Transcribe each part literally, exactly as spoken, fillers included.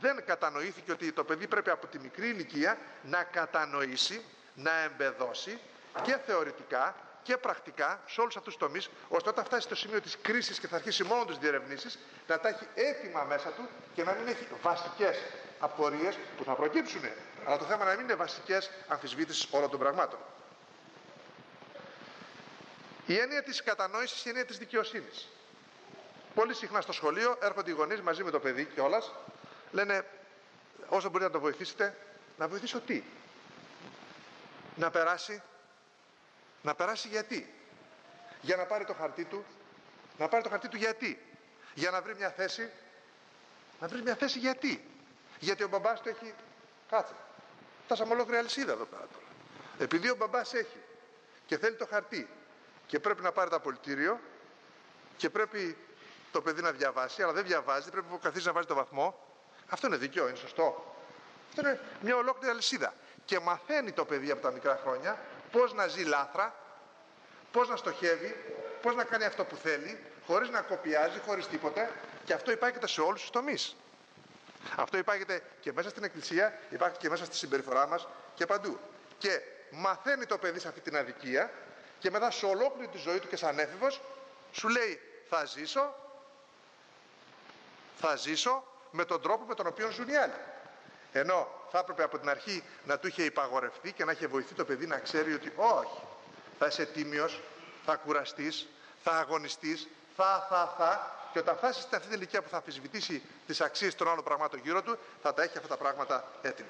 δεν κατανοήθηκε ότι το παιδί πρέπει από τη μικρή ηλικία να κατανοήσει, να εμπεδώσει και θεωρητικά και πρακτικά σε όλους αυτούς τους τομείς, ώστε όταν φτάσει στο σημείο της κρίσης και θα αρχίσει μόνο τις διερευνήσεις, να τα έχει έτοιμα μέσα του και να μην έχει βασικές απορίες που θα προκύψουν. Αλλά το θέμα να μην είναι βασικές αμφισβήτησεις όλων των πραγμάτων. Η έννοια της κατανόησης, η έννοια της δικαιοσύνης. Πολύ συχνά στο σχολείο έρχονται οι γονείς μαζί με το παιδί κιόλας, λένε όσο μπορείτε να το βοηθήσετε. Να βοηθήσω τι? Να περάσει. Να περάσει γιατί? Για να πάρει το χαρτί του. Να πάρει το χαρτί του γιατί? Για να βρει μια θέση. Να βρει μια θέση γιατί? Γιατί ο μπαμπάς του έχει... Κάτσε. Φτάσαμε ολόκληρη αλυσίδα εδώ πέρα τώρα. Επειδή ο μπαμπάς έχει και θέλει το χαρτί και πρέπει να πάρει το απολυτήριο και πρέπει το παιδί να διαβάσει, αλλά δεν διαβάζει, πρέπει να καθίσει να βάζει το βαθμό. Αυτό είναι δίκαιο, είναι σωστό? Αυτό είναι μια ολόκληρη αλυσίδα. Και μαθαίνει το παιδί από τα μικρά χρόνια πώς να ζει λάθρα, πώς να στοχεύει, πώς να κάνει αυτό που θέλει, χωρίς να κοπιάζει, χωρίς τίποτε. Και αυτό υπάγεται σε όλους τους τομείς. Αυτό υπάγεται και μέσα στην εκκλησία, υπάρχει και μέσα στη συμπεριφορά μας και παντού. Και μαθαίνει το παιδί σε αυτή την αδικία και μετά σε ολόκληρη τη ζωή του και σαν έφηβος σου λέει θα ζήσω, θα ζήσω με τον τρόπο με τον οποίο ζουν οι άλλοι. Ενώ θα έπρεπε από την αρχή να του είχε υπαγορευτεί και να είχε βοηθεί το παιδί να ξέρει ότι όχι, θα είσαι τίμιος, θα κουραστείς, θα αγωνιστείς, θα, θα, θα, και όταν φτάσει σε αυτή την ηλικία που θα αμφισβητήσει τις αξίες των άλλων πραγμάτων γύρω του, θα τα έχει αυτά τα πράγματα έτοιμα.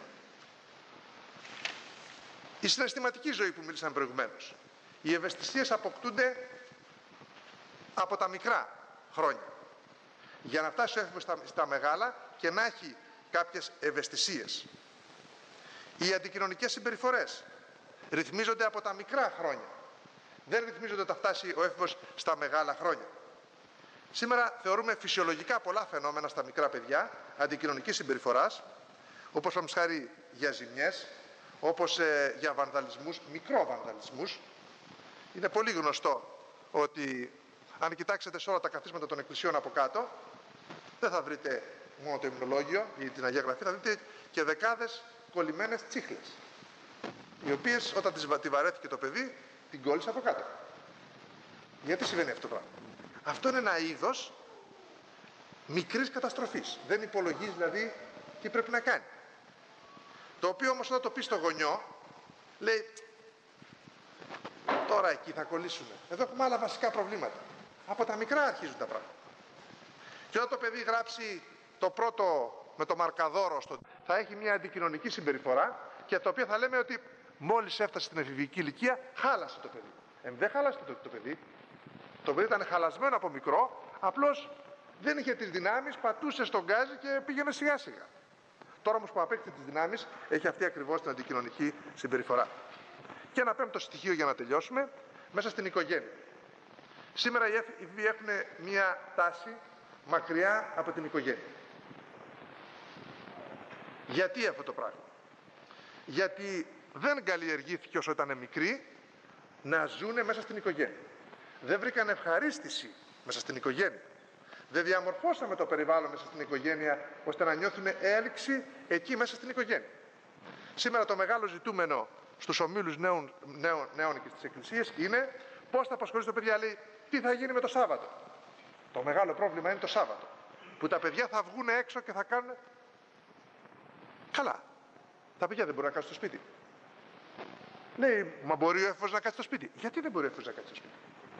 Η συναισθηματική ζωή που μίλησαμε προηγουμένως. Οι ευαισθησίες αποκτούνται από τα μικρά χρόνια. Για να φτάσει ο έφηβος στα, στα μεγάλα και να έχει κάποιες ευαισθησίες. Οι αντικοινωνικές συμπεριφορές ρυθμίζονται από τα μικρά χρόνια. Δεν ρυθμίζονται όταν φτάσει ο έφηβος στα μεγάλα χρόνια. Σήμερα θεωρούμε φυσιολογικά πολλά φαινόμενα στα μικρά παιδιά αντικοινωνικής συμπεριφοράς, όπως παραδείγματος για ζημιές, όπως ε, για βανδαλισμούς, μικροβανδαλισμούς. Είναι πολύ γνωστό ότι αν κοιτάξετε σε όλα τα καθίσματα των εκκλησιών από κάτω, δεν θα βρείτε μόνο το υμνολόγιο ή την Αγία Γραφή, θα δείτε και δεκάδες κολλημένες τσίχλες, οι οποίες όταν τη βαρέθηκε το παιδί, την κόλλησε από κάτω. Γιατί συμβαίνει αυτό το πράγμα? Αυτό είναι ένα είδος μικρής καταστροφής. Δεν υπολογίζει δηλαδή τι πρέπει να κάνει. Το οποίο όμως όταν το πει στο γονιό, λέει τώρα εκεί θα κολλήσουμε. Εδώ έχουμε άλλα βασικά προβλήματα. Από τα μικρά αρχίζουν τα πράγματα. Και όταν το παιδί γράψει το πρώτο με το μαρκαδόρο, στο... θα έχει μια αντικοινωνική συμπεριφορά και το οποίο θα λέμε ότι μόλις έφτασε στην εφηβική ηλικία, χάλασε το παιδί. Ε, δεν χάλασε το, το παιδί. Το παιδί ήταν χαλασμένο από μικρό, απλώς δεν είχε τις δυνάμεις, πατούσε στον γκάζι και πήγαινε σιγά σιγά. Τώρα όμως που απέκτησε τις δυνάμεις, έχει αυτή ακριβώς την αντικοινωνική συμπεριφορά. Και ένα πέμπτο στοιχείο για να τελειώσουμε, μέσα στην οικογένεια. Σήμερα οι έφηβοι έχουν μια τάση μακριά από την οικογένεια. Γιατί αυτό το πράγμα? Γιατί δεν καλλιεργήθηκε όσο ήταν μικροί να ζουνε μέσα στην οικογένεια. Δεν βρήκαν ευχαρίστηση μέσα στην οικογένεια. Δεν διαμορφώσαμε το περιβάλλον μέσα στην οικογένεια ώστε να νιώθουν έλξη εκεί μέσα στην οικογένεια. Σήμερα το μεγάλο ζητούμενο στους ομίλους νέων, νέων, νέων και στις εκκλησίες είναι πώς θα απασχολήσει το παιδιά. Λέει, τι θα γίνει με το Σάββατο? Το μεγάλο πρόβλημα είναι το Σάββατο, που τα παιδιά θα βγουν έξω και θα κάνουν... Καλά, τα παιδιά δεν μπορούν να κάτσουν στο σπίτι. Λέει, μα μπορεί ο έφηβος να κάτσει στο σπίτι? Γιατί δεν μπορεί ο έφηβος να κάτσει στο σπίτι?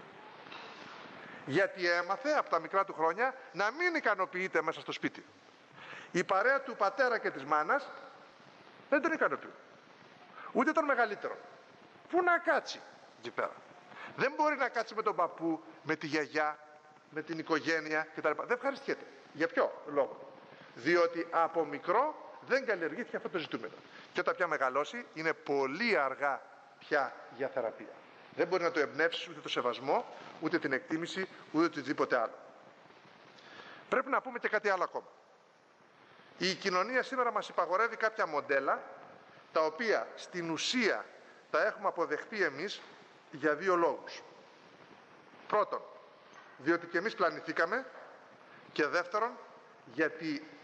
Γιατί έμαθε από τα μικρά του χρόνια να μην ικανοποιείται μέσα στο σπίτι. Η παρέα του πατέρα και της μάνας δεν τον ικανοποιεί. Ούτε τον μεγαλύτερο. Πού να κάτσει εκεί πέρα? Δεν μπορεί να κάτσει με τον παππού, με τη γιαγιά, με την οικογένεια κτλ. Δεν ευχαριστιέται. Για ποιο λόγο? Διότι από μικρό δεν καλλιεργήθηκε αυτό το ζητούμενο. Και όταν πια μεγαλώσει, είναι πολύ αργά πια για θεραπεία. Δεν μπορεί να το εμπνεύσει ούτε το σεβασμό, ούτε την εκτίμηση, ούτε οτιδήποτε άλλο. Πρέπει να πούμε και κάτι άλλο ακόμα. Η κοινωνία σήμερα μας υπαγορεύει κάποια μοντέλα, τα οποία στην ουσία τα έχουμε αποδεχτεί εμείς για δύο λόγους. Πρώτον, διότι και εμείς πλανηθήκαμε, και δεύτερον, γιατί